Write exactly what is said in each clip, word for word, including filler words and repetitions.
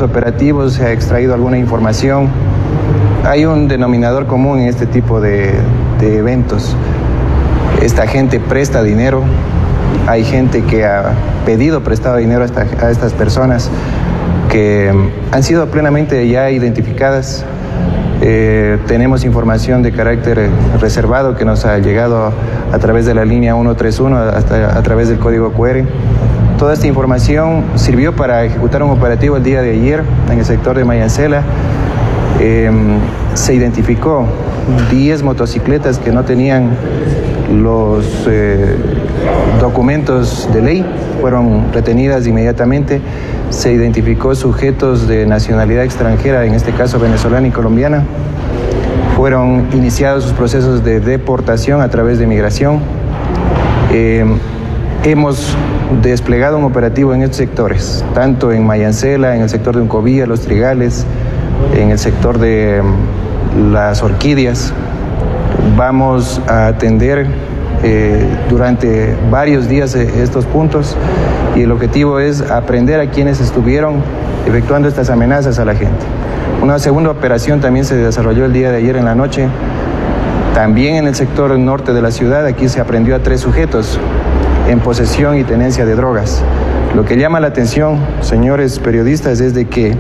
estos operativos se ha extraído alguna información. Hay un denominador común en este tipo de, de eventos. Esta gente presta dinero, hay gente que ha pedido prestado dinero a, esta, a estas personas que han sido plenamente ya identificadas. Eh, tenemos información de carácter reservado que nos ha llegado a, a través de la línea ciento treinta y uno, hasta a través del código cu erre. Toda esta información sirvió para ejecutar un operativo el día de ayer en el sector de Mayancela. Eh, se identificó diez motocicletas que no tenían los eh, documentos de ley, fueron retenidas inmediatamente. Se identificó sujetos de nacionalidad extranjera, en este caso venezolana y colombiana. Fueron iniciados sus procesos de deportación a través de migración. Eh, hemos desplegado un operativo en estos sectores, tanto en Mayancela, en el sector de Uncovía, Los Trigales, en el sector de Las Orquídeas. Vamos a atender eh, durante varios días estos puntos y el objetivo es aprender a quienes estuvieron efectuando estas amenazas a la gente. Una segunda operación también se desarrolló el día de ayer en la noche, también en el sector norte de la ciudad. Aquí se aprendió a tres sujetos en posesión y tenencia de drogas. Lo que llama la atención, señores periodistas, es de que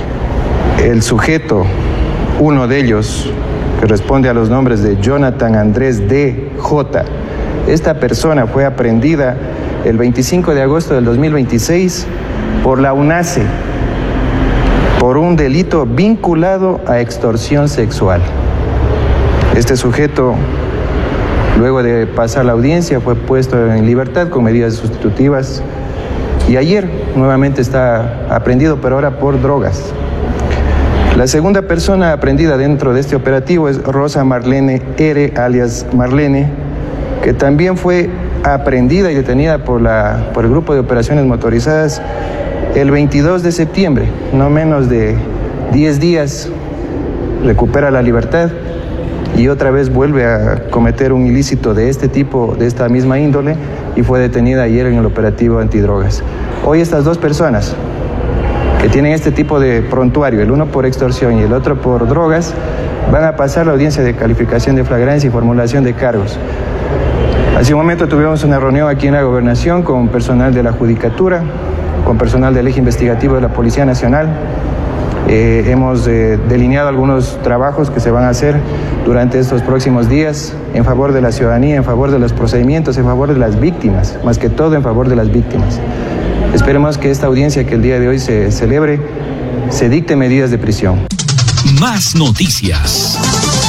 el sujeto, uno de ellos, que responde a los nombres de Jonathan Andrés D. J. Esta persona fue aprehendida el veinticinco de agosto del dos mil veintiséis por la UNACE por un delito vinculado a extorsión sexual. Este sujeto, luego de pasar la audiencia, fue puesto en libertad con medidas sustitutivas y ayer nuevamente está aprehendido, pero ahora por drogas. La segunda persona aprehendida dentro de este operativo es Rosa Marlene R., alias Marlene, que también fue aprehendida y detenida por, la, por el Grupo de Operaciones Motorizadas el veintidós de septiembre, no menos de diez días, recupera la libertad y otra vez vuelve a cometer un ilícito de este tipo, de esta misma índole, y fue detenida ayer en el operativo antidrogas. Hoy estas dos personas que tienen este tipo de prontuario, el uno por extorsión y el otro por drogas, van a pasar la audiencia de calificación de flagrancia y formulación de cargos. Hace un momento tuvimos una reunión aquí en la Gobernación con personal de la Judicatura, con personal del Eje Investigativo de la Policía Nacional. Eh, hemos eh, delineado algunos trabajos que se van a hacer durante estos próximos días en favor de la ciudadanía, en favor de los procedimientos, en favor de las víctimas, más que todo en favor de las víctimas. Esperemos que esta audiencia que el día de hoy se celebre, se dicte medidas de prisión. Más noticias.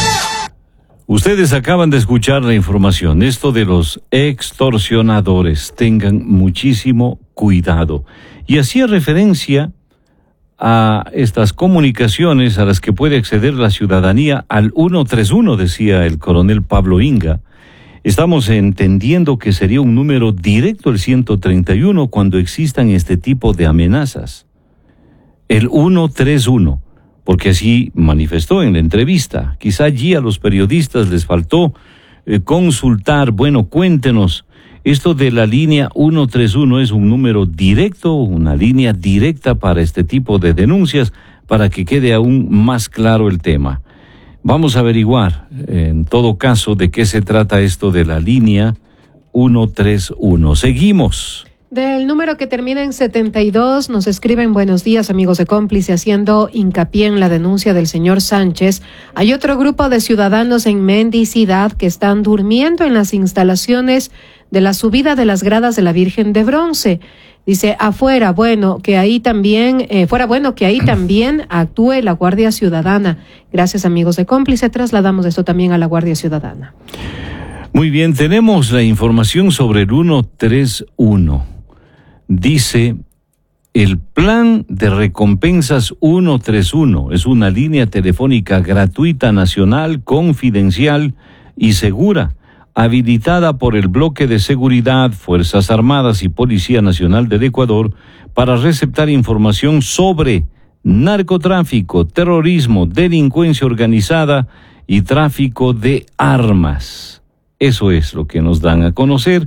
Ustedes acaban de escuchar la información. Esto de los extorsionadores. Tengan muchísimo cuidado. Y hacía referencia a estas comunicaciones a las que puede acceder la ciudadanía al ciento treinta y uno, decía el coronel Pablo Inga. Estamos entendiendo que sería un número directo el ciento treinta y uno cuando existan este tipo de amenazas. El ciento treinta y uno, porque así manifestó en la entrevista. Quizá allí a los periodistas les faltó eh, consultar, bueno, cuéntenos, esto de la línea ciento treinta y uno es un número directo, una línea directa para este tipo de denuncias, para que quede aún más claro el tema. Vamos a averiguar, en todo caso, de qué se trata esto de la línea ciento treinta y uno. Seguimos. Del número que termina en setenta y dos, nos escriben: buenos días, amigos de Cómplice, haciendo hincapié en la denuncia del señor Sánchez. Hay otro grupo de ciudadanos en mendicidad que están durmiendo en las instalaciones de la subida de las gradas de la Virgen de Bronce. Dice, afuera, bueno, que ahí también, eh, fuera bueno que ahí también actúe la Guardia Ciudadana. Gracias, amigos de Cómplice, trasladamos esto también a la Guardia Ciudadana. Muy bien, tenemos la información sobre el ciento treinta y uno. Dice, el plan de recompensas ciento treinta y uno es una línea telefónica gratuita, nacional, confidencial y segura, habilitada por el Bloque de Seguridad, Fuerzas Armadas y Policía Nacional del Ecuador para receptar información sobre narcotráfico, terrorismo, delincuencia organizada y tráfico de armas. Eso es lo que nos dan a conocer.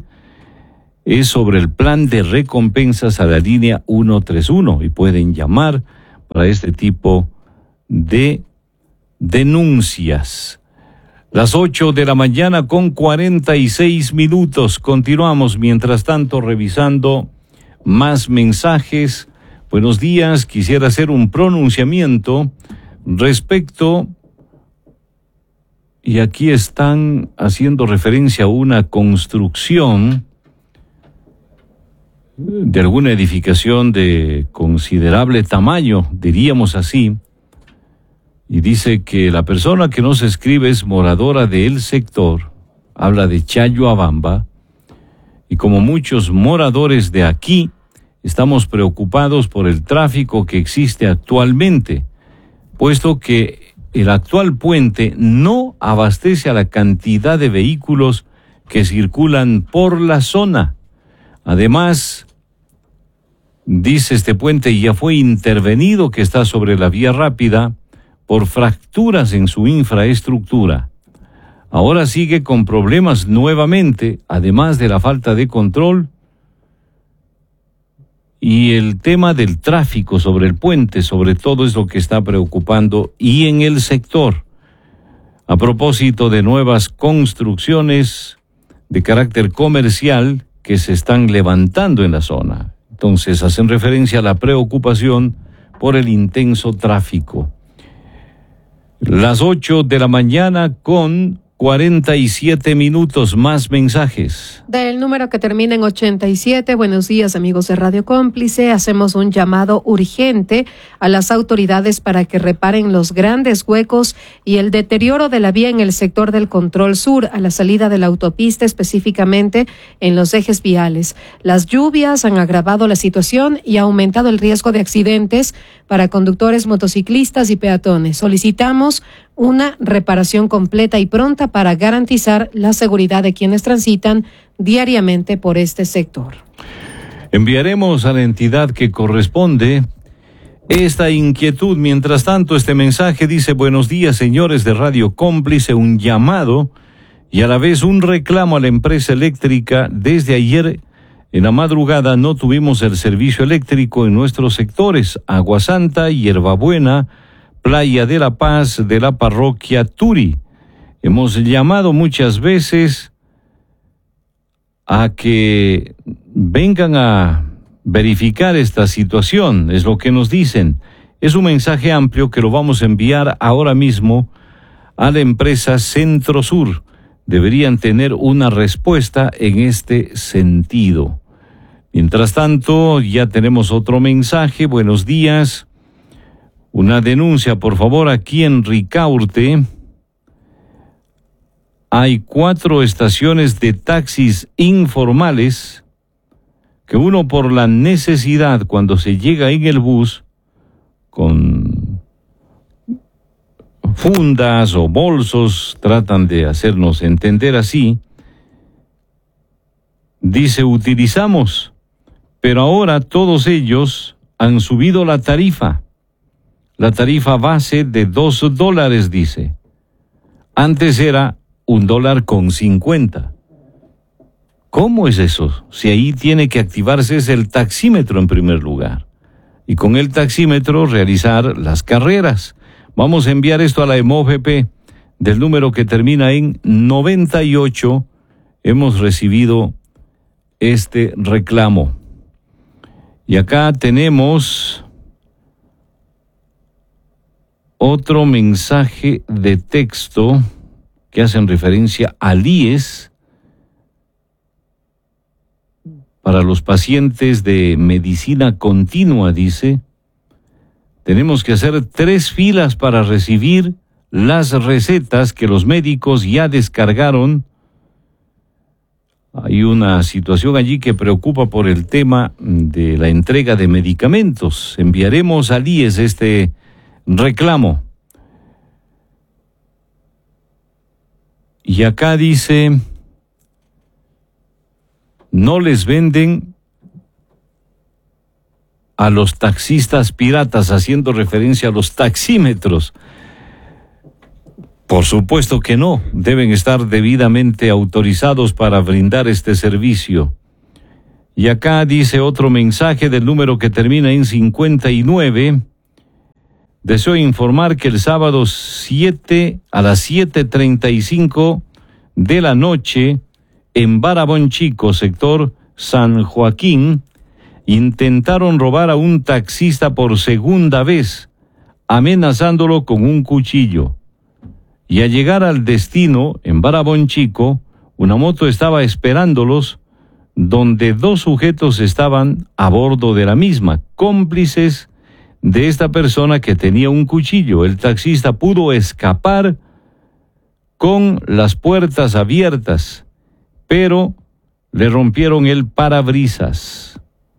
Es sobre el plan de recompensas a la línea ciento treinta y uno y pueden llamar para este tipo de denuncias. Las ocho de la mañana con cuarenta y seis minutos. Continuamos, mientras tanto, revisando más mensajes. Buenos días, quisiera hacer un pronunciamiento respecto, y aquí están haciendo referencia a una construcción de alguna edificación de considerable tamaño, diríamos así, y dice que la persona que nos escribe es moradora del sector, habla de Chayuabamba, y como muchos moradores de aquí, estamos preocupados por el tráfico que existe actualmente, puesto que el actual puente no abastece a la cantidad de vehículos que circulan por la zona. Además, dice, este puente ya fue intervenido, que está sobre la vía rápida, por fracturas en su infraestructura. Ahora sigue con problemas nuevamente, además de la falta de control y el tema del tráfico sobre el puente, sobre todo, es lo que está preocupando y en el sector. A propósito de nuevas construcciones de carácter comercial que se están levantando en la zona. Entonces hacen referencia a la preocupación por el intenso tráfico. Las ocho de la mañana con cuarenta y siete minutos, más mensajes. Del número que termina en ochenta y siete, buenos días amigos de Radio Cómplice, hacemos un llamado urgente a las autoridades para que reparen los grandes huecos y el deterioro de la vía en el sector del Control Sur, a la salida de la autopista, específicamente en los ejes viales. Las lluvias han agravado la situación y ha aumentado el riesgo de accidentes para conductores, motociclistas y peatones. Solicitamos una reparación completa y pronta para garantizar la seguridad de quienes transitan diariamente por este sector. Enviaremos a la entidad que corresponde esta inquietud. Mientras tanto, este mensaje dice: buenos días, señores de Radio Cómplice, un llamado y a la vez un reclamo a la empresa eléctrica. Desde ayer en la madrugada no tuvimos el servicio eléctrico en nuestros sectores Agua Santa, Hierbabuena, Playa de la Paz, de la parroquia Turi. Hemos llamado muchas veces a que vengan a verificar esta situación, es lo que nos dicen. Es un mensaje amplio que lo vamos a enviar ahora mismo a la empresa Centro Sur. Deberían tener una respuesta en este sentido. Mientras tanto, ya tenemos otro mensaje. Buenos días. Una denuncia, por favor, aquí en Ricaurte. Hay cuatro estaciones de taxis informales que uno, por la necesidad, cuando se llega en el bus con fundas o bolsos, tratan de hacernos entender así, dice, utilizamos, pero ahora todos ellos han subido la tarifa. La tarifa base de dos dólares, dice. Antes era un dólar con cincuenta. ¿Cómo es eso? Si ahí tiene que activarse es el taxímetro en primer lugar. Y con el taxímetro realizar las carreras. Vamos a enviar esto a la EMOVP del número que termina en noventa y ocho. Hemos recibido este reclamo. Y acá tenemos otro mensaje de texto que hacen referencia al I E S para los pacientes de medicina continua. Dice, tenemos que hacer tres filas para recibir las recetas que los médicos ya descargaron. Hay una situación allí que preocupa por el tema de la entrega de medicamentos. Enviaremos al I E S este reclamo. Y acá dice, no les venden a los taxistas piratas, haciendo referencia a los taxímetros. Por supuesto que no, deben estar debidamente autorizados para brindar este servicio. Y acá dice otro mensaje del número que termina en cincuenta y nueve. deseo informar que el sábado siete a las siete treinta y cinco de la noche en Barabón Chico, sector San Joaquín, intentaron robar a un taxista por segunda vez, amenazándolo con un cuchillo. Y al llegar al destino, en Barabón Chico, una moto estaba esperándolos, donde dos sujetos estaban a bordo de la misma, cómplices de esta persona que tenía un cuchillo. El taxista pudo escapar con las puertas abiertas, pero le rompieron el parabrisas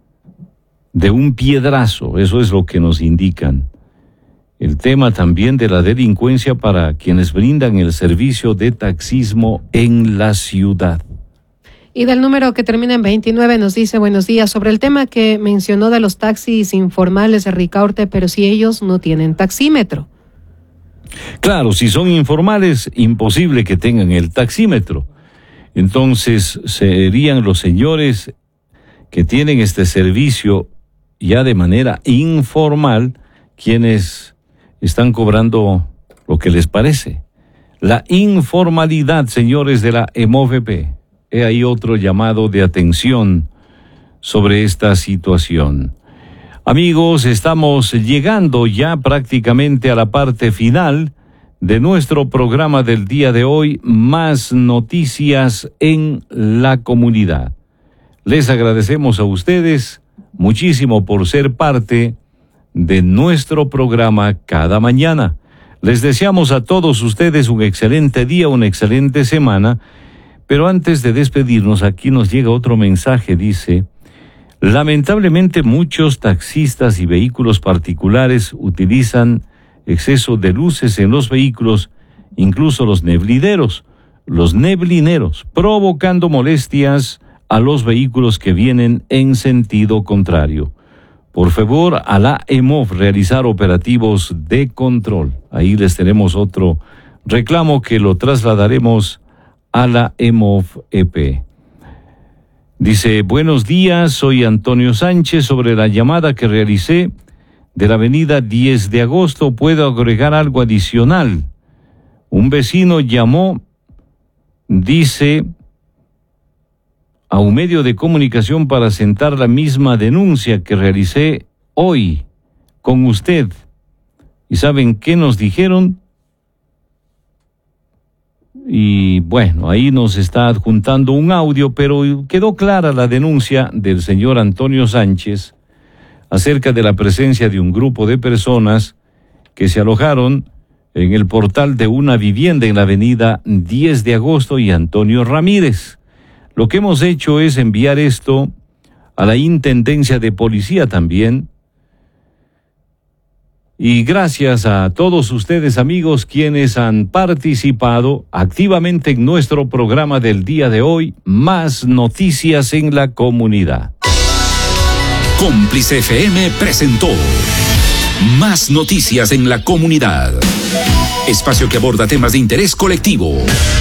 de un piedrazo. Eso es lo que nos indican. El tema también de la delincuencia para quienes brindan el servicio de taxismo en la ciudad. Y del número que termina en veintinueve nos dice: buenos días, sobre el tema que mencionó de los taxis informales de Ricaurte, pero si ellos no tienen taxímetro. Claro, si son informales, imposible que tengan el taxímetro. Entonces serían los señores que tienen este servicio ya de manera informal quienes están cobrando lo que les parece. La informalidad, señores de la E M O V P. He ahí otro llamado de atención sobre esta situación. Amigos, estamos llegando ya prácticamente a la parte final de nuestro programa del día de hoy, Más Noticias en la Comunidad. Les agradecemos a ustedes muchísimo por ser parte de nuestro programa cada mañana. Les deseamos a todos ustedes un excelente día, una excelente semana, pero antes de despedirnos, aquí nos llega otro mensaje, dice: lamentablemente muchos taxistas y vehículos particulares utilizan exceso de luces en los vehículos, incluso los neblineros, los neblineros, provocando molestias a los vehículos que vienen en sentido contrario. Por favor, a la E M O V realizar operativos de control. Ahí les tenemos otro reclamo que lo trasladaremos a la E M O V E P. Dice: buenos días, soy Antonio Sánchez. Sobre la llamada que realicé de la avenida diez de agosto, puedo agregar algo adicional. Un vecino llamó, dice, a un medio de comunicación para sentar la misma denuncia que realicé hoy con usted. ¿Y saben qué nos dijeron? Y bueno, ahí nos está adjuntando un audio, pero quedó clara la denuncia del señor Antonio Sánchez acerca de la presencia de un grupo de personas que se alojaron en el portal de una vivienda en la avenida diez de agosto y Antonio Ramírez. Lo que hemos hecho es enviar esto a la Intendencia de Policía también. Y gracias a todos ustedes, amigos, quienes han participado activamente en nuestro programa del día de hoy, Más Noticias en la Comunidad. Cómplice F M presentó Más Noticias en la Comunidad. Espacio que aborda temas de interés colectivo.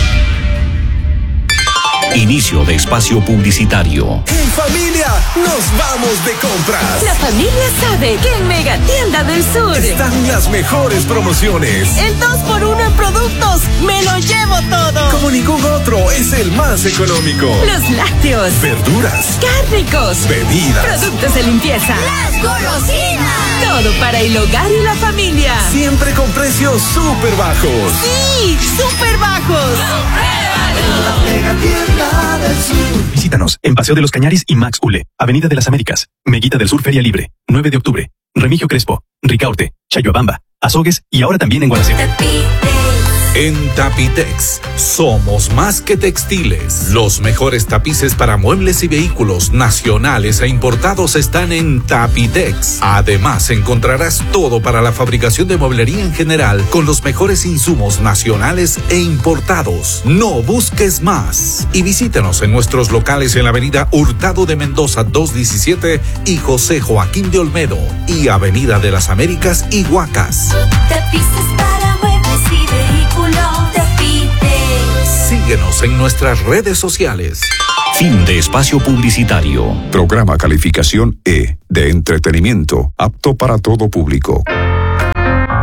Inicio de espacio publicitario. En familia, nos vamos de compras. La familia sabe que en Mega Tienda del Sur están las mejores promociones. El dos por uno en productos, me lo llevo todo. Como ningún otro, es el más económico. Los lácteos, verduras, cárnicos, bebidas, productos de limpieza, las golosinas. Todo para el hogar y la familia. Siempre con precios súper bajos. Sí, súper bajos. Mega Tienda del Sur. Visítanos en Paseo de los Cañaris y Max Ule, Avenida de las Américas, Meguita del Sur Feria Libre, nueve de octubre, Remigio Crespo, Ricaurte, Chayuabamba, Azogues y ahora también en Gualaceo. En Tapitex, somos más que textiles. Los mejores tapices para muebles y vehículos nacionales e importados están en Tapitex. Además, encontrarás todo para la fabricación de mueblería en general con los mejores insumos nacionales e importados. No busques más. Y visítenos en nuestros locales en la avenida Hurtado de Mendoza doscientos diecisiete y José Joaquín de Olmedo y avenida de las Américas y Huacas. Tapices para muebles y vehículos. Tapices. Síguenos en nuestras redes sociales. Fin de espacio publicitario. Programa calificación E de entretenimiento, apto para todo público.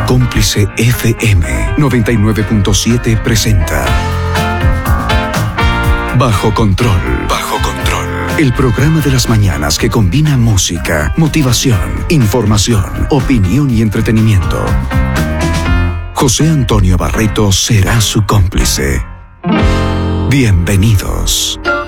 Cómplice F M noventa y nueve punto siete presenta Bajo Control. Bajo Control. El programa de las mañanas que combina música, motivación, información, opinión y entretenimiento. José Antonio Barreto será su cómplice. Bienvenidos.